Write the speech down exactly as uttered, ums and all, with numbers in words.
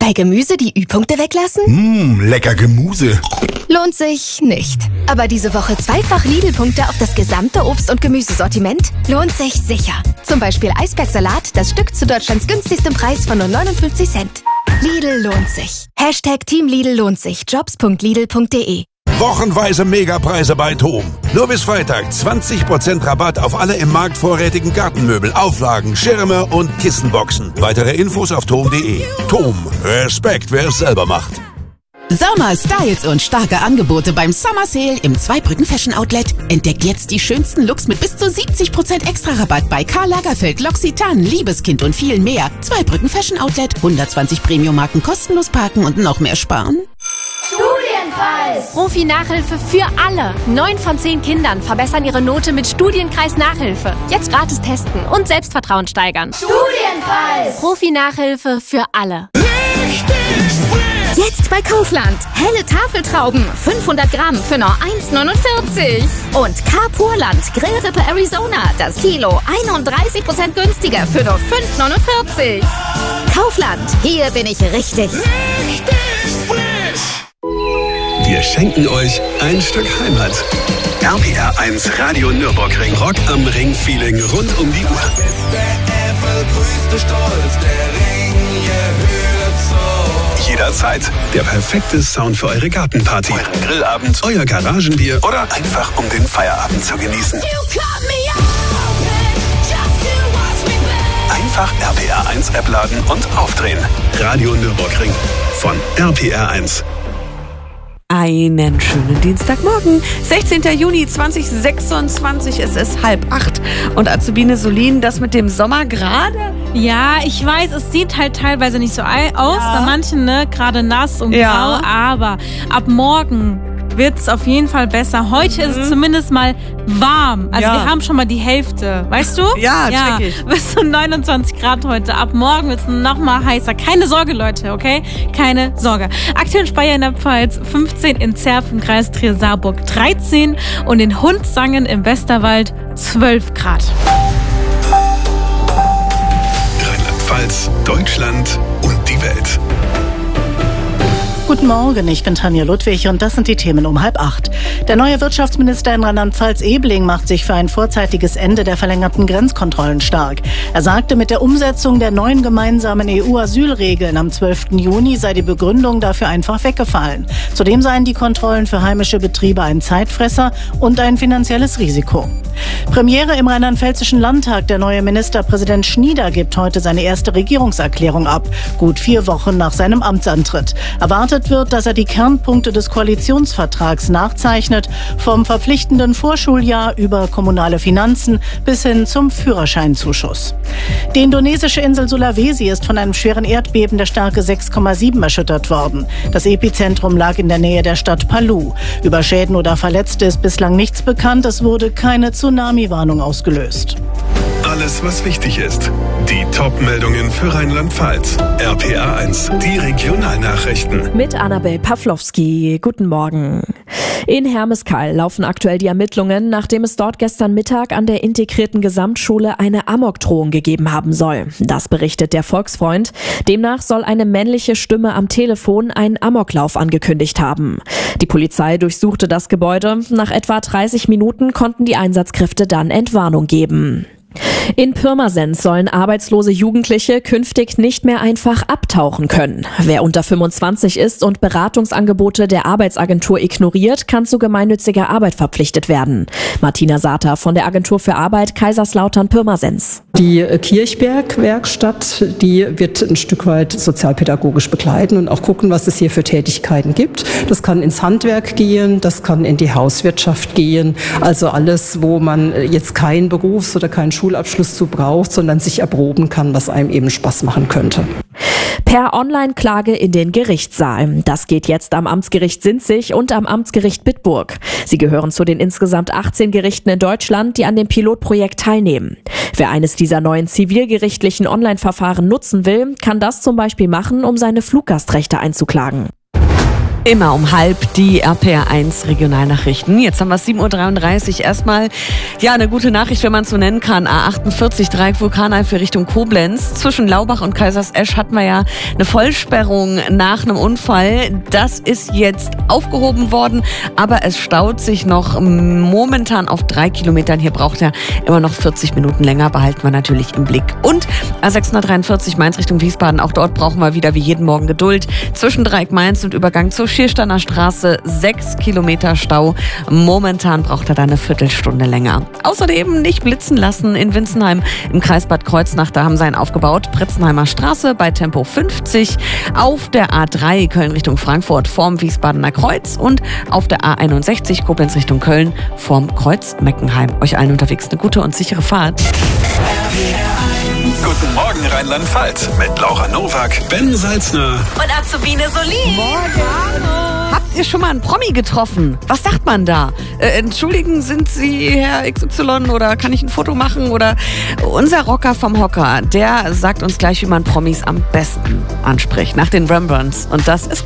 Bei Gemüse die Ü-Punkte weglassen? Mmh, lecker Gemüse. Lohnt sich nicht. Aber diese Woche zweifach Lidl-Punkte auf das gesamte Obst- und Gemüsesortiment lohnt sich sicher. Zum Beispiel Eisbergsalat, das Stück zu Deutschlands günstigstem Preis von nur neunundfünfzig Cent. Lidl lohnt sich. Hashtag Team Lidl lohnt sich. jobs punkt lidl punkt de. Wochenweise Megapreise bei TOM. Nur bis Freitag zwanzig Prozent Rabatt auf alle im Markt vorrätigen Gartenmöbel, Auflagen, Schirme und Kissenboxen. Weitere Infos auf tom punkt de. TOM. Respekt, wer es selber macht. Sommer, Styles und starke Angebote beim Summer Sale im Zweibrücken Fashion Outlet. Entdeckt jetzt die schönsten Looks mit bis zu siebzig Prozent Extra-Rabatt bei Karl Lagerfeld, L'Occitane, Liebeskind und viel mehr. Zweibrücken Fashion Outlet, hundertzwanzig Premium-Marken kostenlos parken und noch mehr sparen. Studienkreis! Profi-Nachhilfe für alle. Neun von zehn Kindern verbessern ihre Note mit Studienkreis-Nachhilfe. Jetzt gratis testen und Selbstvertrauen steigern. Studienkreis! Profi-Nachhilfe für alle. Jetzt bei Kaufland. Helle Tafeltrauben, fünfhundert Gramm für nur eins neunundvierzig. Und Carpurland Grillrippe Arizona, das Kilo einunddreißig Prozent günstiger für nur fünf neunundvierzig. Kaufland, hier bin ich richtig. Richtig frisch. Wir schenken euch ein Stück Heimat. R P R eins Radio Nürburgring. Rock am Ring-Feeling rund um die Uhr. Der größte Stolz, der Ring, jederzeit der perfekte Sound für eure Gartenparty, euren Grillabend, euer Garagenbier oder einfach um den Feierabend zu genießen. Einfach R P R eins App laden und aufdrehen. Radio Nürburgring von R P R eins. Einen schönen Dienstagmorgen, sechzehnter Juni zweitausendsechsundzwanzig, es ist halb acht und Azubine Solin, das mit dem Sommer gerade? Ja, ich weiß, es sieht halt teilweise nicht so aus, ja. Bei manchen, ne, gerade nass und ja. grau, aber ab morgen wird es auf jeden Fall besser. Heute mhm. ist es zumindest mal warm. Also ja. wir haben schon mal die Hälfte, weißt du? Ja, ja. check ich. Bis zu neunundzwanzig Grad heute. Ab morgen wird es noch mal heißer. Keine Sorge, Leute, okay? Keine Sorge. Aktuell in Speyer in der Pfalz fünfzehn, in Zerf im Kreis Trier-Saarburg dreizehn und in Hundsangen im Westerwald zwölf Grad. Rheinland-Pfalz, Deutschland und die Welt. Guten Morgen, ich bin Tanja Ludwig und das sind die Themen um halb acht. Der neue Wirtschaftsminister in Rheinland-Pfalz Ebling macht sich für ein vorzeitiges Ende der verlängerten Grenzkontrollen stark. Er sagte, mit der Umsetzung der neuen gemeinsamen E U-Asylregeln am zwölften Juni sei die Begründung dafür einfach weggefallen. Zudem seien die Kontrollen für heimische Betriebe ein Zeitfresser und ein finanzielles Risiko. Premiere im Rheinland-Pfälzischen Landtag. Der neue Ministerpräsident Schnieder gibt heute seine erste Regierungserklärung ab, gut vier Wochen nach seinem Amtsantritt. Erwartet wird, dass er die Kernpunkte des Koalitionsvertrags nachzeichnet, vom verpflichtenden Vorschuljahr über kommunale Finanzen bis hin zum Führerscheinzuschuss. Die indonesische Insel Sulawesi ist von einem schweren Erdbeben der Stärke sechs Komma sieben erschüttert worden. Das Epizentrum lag in der Nähe der Stadt Palu. Über Schäden oder Verletzte ist bislang nichts bekannt. Es wurde keine Tsunami-Warnung ausgelöst. Alles, was wichtig ist. Die Top-Meldungen für Rheinland-Pfalz. R P R eins, die Regionalnachrichten. Mit Annabel Pawlowski. Guten Morgen. In Hermeskeil laufen aktuell die Ermittlungen, nachdem es dort gestern Mittag an der integrierten Gesamtschule eine Amokdrohung gegeben haben soll. Das berichtet der Volksfreund. Demnach soll eine männliche Stimme am Telefon einen Amoklauf angekündigt haben. Die Polizei durchsuchte das Gebäude. Nach etwa dreißig Minuten konnten die Einsatzkräfte dann Entwarnung geben. In Pirmasens sollen arbeitslose Jugendliche künftig nicht mehr einfach abtauchen können. Wer unter fünfundzwanzig ist und Beratungsangebote der Arbeitsagentur ignoriert, kann zu gemeinnütziger Arbeit verpflichtet werden. Martina Sater von der Agentur für Arbeit Kaiserslautern-Pirmasens. Die Kirchberg-Werkstatt, die wird ein Stück weit sozialpädagogisch begleiten und auch gucken, was es hier für Tätigkeiten gibt. Das kann ins Handwerk gehen, das kann in die Hauswirtschaft gehen. Also alles, wo man jetzt keinen Berufs- oder keinen Schulabschluss zu braucht, sondern sich erproben kann, was einem eben Spaß machen könnte. Per Online-Klage in den Gerichtssaal. Das geht jetzt am Amtsgericht Sinzig und am Amtsgericht Bitburg. Sie gehören zu den insgesamt achtzehn Gerichten in Deutschland, die an dem Pilotprojekt teilnehmen. Wer eines dieser neuen zivilgerichtlichen Online-Verfahren nutzen will, kann das zum Beispiel machen, um seine Fluggastrechte einzuklagen. Immer um halb die R P R eins Regionalnachrichten. Jetzt haben wir sieben Uhr dreiunddreißig. Erstmal, ja, eine gute Nachricht, wenn man es so nennen kann. A achtundvierzig, Dreieck Vulkaneifel Richtung Koblenz. Zwischen Laubach und Kaisersesch hatten wir ja eine Vollsperrung nach einem Unfall. Das ist jetzt aufgehoben worden, aber es staut sich noch momentan auf drei Kilometern. Hier braucht er immer noch vierzig Minuten länger, behalten wir natürlich im Blick. Und A sechshundertdreiundvierzig Mainz Richtung Wiesbaden. Auch dort brauchen wir wieder wie jeden Morgen Geduld. Zwischen Dreieck Mainz und Übergang zur Schiersteiner Straße sechs Kilometer Stau. Momentan braucht er da eine Viertelstunde länger. Außerdem nicht blitzen lassen in Winzenheim im Kreis Bad Kreuznach. Da haben sie einen aufgebaut. Pretzenheimer Straße bei Tempo fünfzig. Auf der A drei Köln Richtung Frankfurt vorm Wiesbadener Kreuz. Und auf der A einundsechzig Koblenz Richtung Köln vorm Kreuz Meckenheim. Euch allen unterwegs eine gute und sichere Fahrt. Guten Morgen Rheinland-Pfalz mit Laura Nowak, Ben Salzner und Azubine Solin. Morgen. Habt ihr schon mal einen Promi getroffen? Was sagt man da? Äh, entschuldigen, sind Sie Herr X Y oder kann ich ein Foto machen? Oder unser Rocker vom Hocker, der sagt uns gleich, wie man Promis am besten anspricht. Nach den Rembrandts. Und das ist